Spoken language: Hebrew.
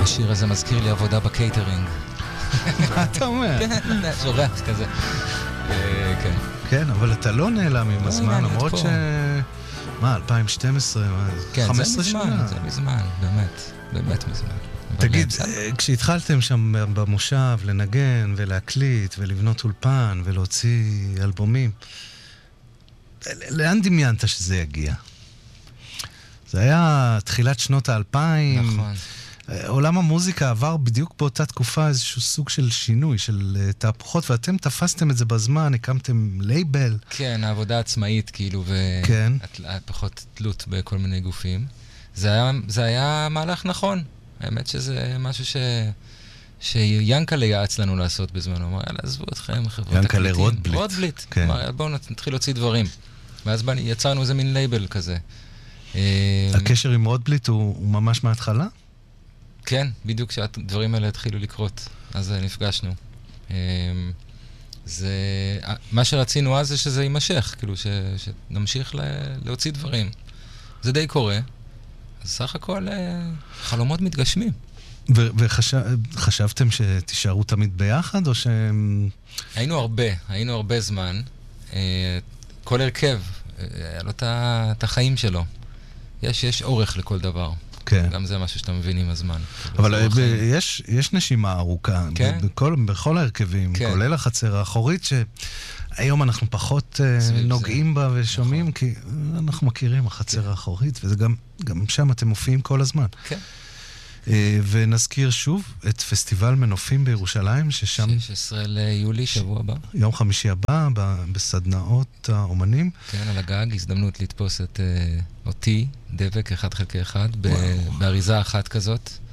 השיר הזה מזכיר לי עבודה בקייטרינג. מה אתה אומר? כן, שורח כזה. כן. כן, אבל אתה לא נעלם עם הזמן, למרות ש... מה, 2012? כן, 15 שנה? זה מזמן, באמת מזמן. תגיד, כשהתחלתם שם במושב לנגן ולהקליט ולבנות אולפן ולהוציא אלבומים, לאן דמיינת שזה יגיע? זה היה תחילת שנות ה-2000. נכון. עולם המוזיקה עבר בדיוק באותה תקופה איזשהו סוג של שינוי, של תהפוכות, ואתם תפסתם את זה בזמן, הקמתם לייבל. כן, העבודה עצמאית כאילו, כן. פחות תלות בכל מיני גופים. זה היה מהלך נכון. האמת שזה משהו שיאנקלה יעץ לנו לעשות בזמן. הוא אמר, יאללה, עזבו אתכם, חברות תקליטים. יאנקלה רוטבליט. רוטבליט. כן. אמר, בואו נתחיל להוציא דברים. ואז יצרנו איזה מין לייבל כזה. הקשר עם רוטבליט הוא ממש מההתחלה? כן, בדיוק כשהדברים האלה התחילו לקרות. אז נפגשנו. מה שרצינו אז זה שזה יימשך, כאילו שנמשיך להוציא דברים. זה די קורה. אז סך הכל חלומות מתגשמים. וחשבתם שתישארו תמיד ביחד, או שהם... היינו הרבה זמן. כל הרכב, היה לו את החיים שלו. יש אורך לכל דבר. כן. גם זה משהו שאתה מבין עם הזמן. אבל יש נשימה ארוכה. כן? בכל ההרכבים, כן. כולל החצר האחורית, שהיום אנחנו פחות נוגעים בה ושומעים, נכון. כי אנחנו מכירים החצר האחורית, וזה גם שם אתם מופיעים כל הזמן. כן. ונזכיר שוב את פסטיבל מנופים בירושלים, ששם... 16 ליולי, שבוע הבא. יום חמישי הבא, בסדנאות האומנים. כן, על הגג, הזדמנות לתפוס את אותי, דבק 1/1, באריזה אחת כזאת.